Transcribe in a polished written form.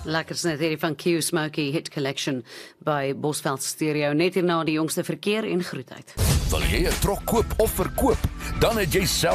Lekkers net hierdie van Q Smoky Hit Collection by Bosveld Stereo, net hierna die jongste verkeer en groetheid. Wil jy 'n trok koop of verkoop? Dan het jy self